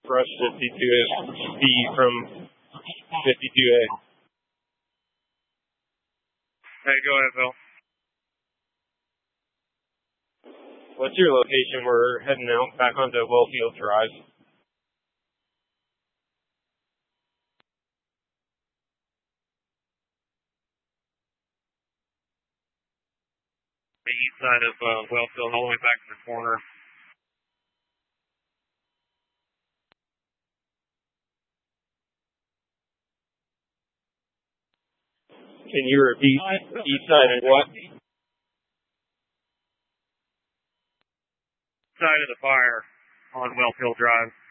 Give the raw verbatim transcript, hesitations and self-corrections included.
Brush fifty-two is B from fifty-two A. Hey, go ahead, Bill. What's your location? We're heading out back onto Wellfield Drive. The east side of uh, Wellfield, all the way back to the corner. Can you repeat east side of what? Side of the fire on Wellfield Drive.